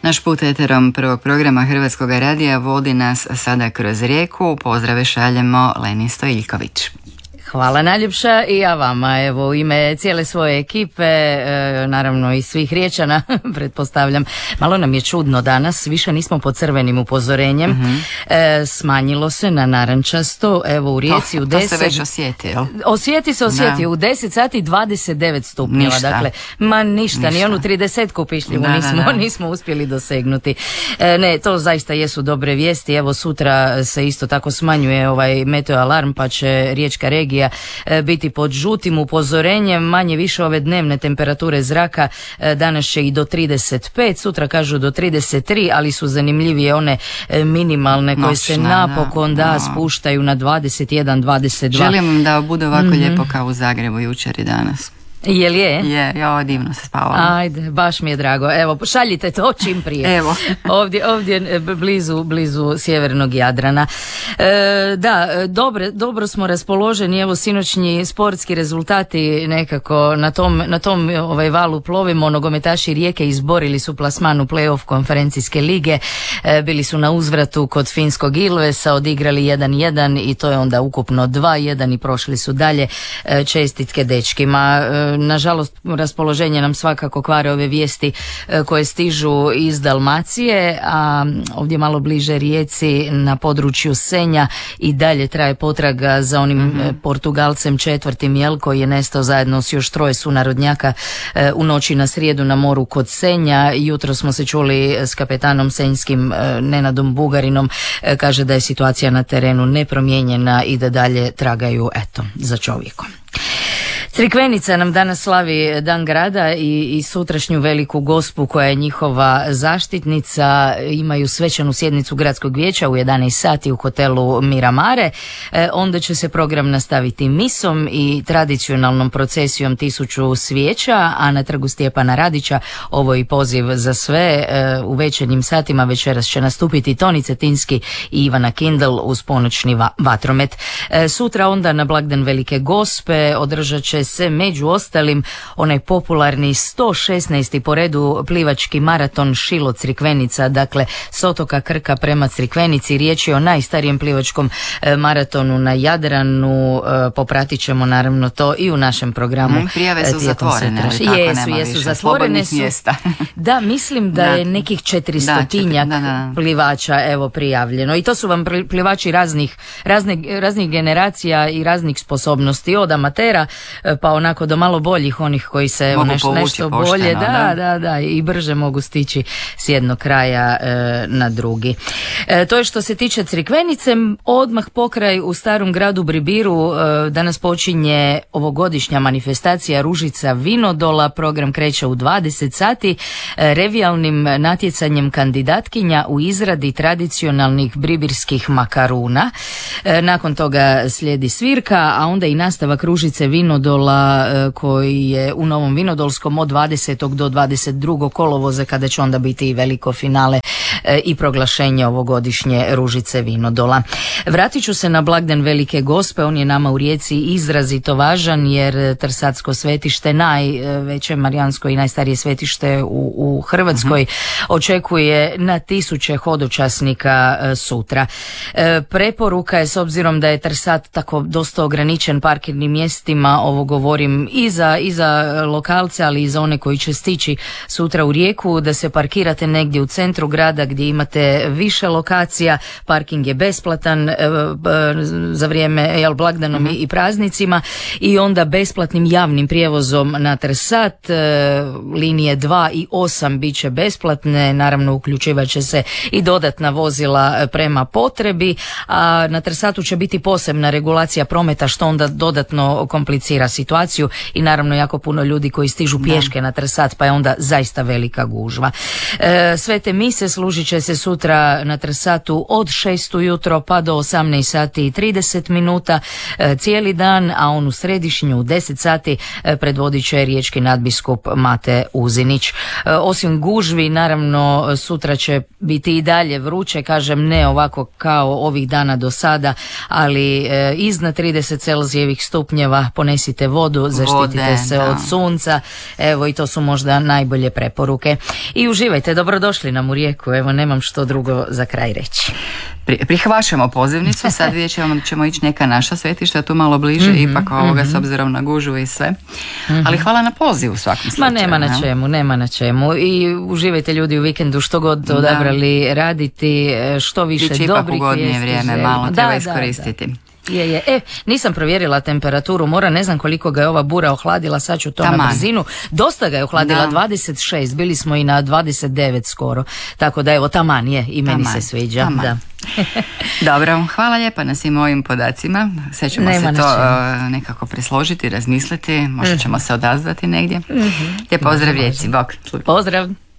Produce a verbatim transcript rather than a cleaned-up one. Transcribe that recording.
Naš put eterom prvog programa Hrvatskog radija vodi nas sada kroz rijeku. Pozdrave šaljemo Leni Stojiljković. Hvala najljepša i ja vama, evo u ime cijele svoje ekipe, e, naravno i svih Riječana, pretpostavljam. Malo nam je čudno danas, više nismo pod crvenim upozorenjem, mm-hmm. e, smanjilo se na narančasto, evo u Rijeci to, u deset... To se već osjeti, jel? Osjeti se, osjeti, da. U deset sati dvadeset devet stupnjeva, ništa. Dakle, ma ništa, ništa. Ni onu tridesetku pišljivu da, nismo, da, da. nismo uspjeli dosegnuti. E, ne, to zaista jesu dobre vijesti, evo sutra se isto tako smanjuje ovaj meteo alarm, pa će Riječka regija biti pod žutim upozorenjem, manje više ove dnevne temperature zraka danas će i do trideset pet, sutra kažu do trideset tri, ali su zanimljivije one minimalne koje Noćna, se napokon da, da spuštaju na dvadeset jedan dvadeset dva. Želim da bude ovako mm-hmm. lijepo kao u Zagrebu jučer i danas. Jel je? Je, ja divno se spavam. Ajde, baš mi je drago. Evo, šaljite to čim prije. Evo. ovdje, ovdje blizu, blizu sjevernog Jadrana. E, da, dobro, dobro smo raspoloženi. Evo, sinoćnji sportski rezultati nekako na tom, na tom ovaj valu plovimo. Nogometaši Rijeke izborili su plasman u play-off konferencijske lige. E, bili su na uzvratu kod finskog Ilvesa, odigrali jedan jedan i to je onda ukupno dva jedan i prošli su dalje. E, čestitke dečkima. E, Nažalost, raspoloženje nam svakako kvare ove vijesti koje stižu iz Dalmacije, a ovdje malo bliže Rijeci na području Senja i dalje traje potraga za onim mm-hmm. Portugalcem četvrtim jel, koji je nestao zajedno s još troje sunarodnjaka u noći na srijedu na moru kod Senja. Jutro smo se čuli s kapetanom senjskim Nenadom Bugarinom, kaže da je situacija na terenu nepromijenjena i da dalje tragaju eto za čovjekom. Crikvenica nam danas slavi Dan grada i, i sutrašnju veliku gospu koja je njihova zaštitnica. Imaju svečanu sjednicu gradskog vijeća u jedanaest sati u hotelu Miramare. E, onda će se program nastaviti misom i tradicionalnom procesijom tisuću svijeća, a na trgu Stjepana Radića ovo je poziv za sve. E, u večernjim satima večeras će nastupiti Toni Cetinski i Ivana Kindl uz ponoćni va- vatromet. E, sutra onda na blagdan Velike Gospe održat će se među ostalim onaj popularni sto šesnaesti po redu plivački maraton Šilo Crikvenica, dakle s otoka Krka prema Crikvenici. Riječ je o najstarijem plivačkom e, maratonu na Jadranu. E, popratit ćemo naravno to i u našem programu. Mm, prijave su zatvorene, ali tako jesu, nema jesu, više zatvorene su. Mjesta. Da, mislim da, da je nekih četiristotinjak da, da, da. plivača evo prijavljeno. I to su vam plivači raznih, razne, raznih generacija i raznih sposobnosti, od amatera pa onako do malo boljih, onih koji se neš, nešto bolje pošteno, da, da, da, i brže mogu stići s jednog kraja e, na drugi. E, to je što se tiče Crikvenice. Odmah pokraj u Starom gradu Bribiru e, danas počinje ovogodišnja manifestacija Ružica Vinodola. Program kreće u dvadeset sati e, revijalnim natjecanjem kandidatkinja u izradi tradicionalnih bribirskih makaruna. E, nakon toga slijedi svirka, a onda i nastavak Ružice Vinodola koji je u Novom Vinodolskom od dvadesetog do dvadeset drugog kolovoza, kada će onda biti i veliko finale i proglašenje ovogodišnje Ružice Vinodola. Vratit ću se na blagdan Velike Gospe, on je nama u Rijeci izrazito važan jer Trsatsko svetište, najveće marijansko i najstarije svetište u, u Hrvatskoj, uh-huh. očekuje na tisuće hodočasnika sutra. Preporuka je, s obzirom da je Trsat tako dosta ograničen parkirnim mjestima, ovo govorim i za, i za lokalce, ali i za one koji će stići sutra u Rijeku, da se parkirate negdje u centru grada gdje imate više lokacija. Parking je besplatan e, e, za vrijeme jel, blagdanom mm-hmm. i praznicima, i onda besplatnim javnim prijevozom na Trsat. E, linije dva i osam bit će besplatne, naravno uključivat će se i dodatna vozila prema potrebi, a na Trsatu će biti posebna regulacija prometa, što onda dodatno komplicira situaciju, i naravno jako puno ljudi koji stižu pješke da. na Trsat, pa je onda zaista velika gužva. E, Svete mise služit bilježit će se sutra na Trsatu od šest ujutro pa do osamnaest sati i trideset minuta cijeli dan, a on u središnju u deset sati predvodit će riječki nadbiskup Mate Uzinić. Osim gužvi, naravno sutra će biti i dalje vruće, kažem ne ovako kao ovih dana do sada, ali iznad trideset celzijevih stupnjeva ponesite vodu, zaštitite Vode, se da. od sunca, evo i to su možda najbolje preporuke. I uživajte, dobrodošli nam u Rijeku, evo nemam što drugo za kraj reći. Prihvaćamo pozivnicu, sad vidjet ćemo, ćemo ići neka naša svetišta tu malo bliže, mm-hmm, ipak ovoga mm-hmm. s obzirom na gužvu i sve. Mm-hmm. Ali hvala na pozivu u svakom slučaju. Ma nema na čemu, nema na čemu. I uživajte ljudi u vikendu što god odabrali da. raditi, što više dobrih vijesti. Biće ipak ugodnije vrijeme, malo da, treba da, iskoristiti. Da, da. Je, je. E, nisam provjerila temperaturu mora, ne znam koliko ga je ova bura ohladila, sad ću to Taman. na brzinu. Dosta ga je ohladila, da. dvadeset šest, bili smo i na dvadeset devet skoro. Tako da evo, taman je i meni taman. se sviđa. Da. Dobro, hvala lijepa na svim ovim podacima. Sve ćemo Nema se to uh, nekako presložiti, razmisliti, možda ćemo se odazvati negdje. Mm-hmm. Lijep pozdrav Rijeci, bok. Pozdrav.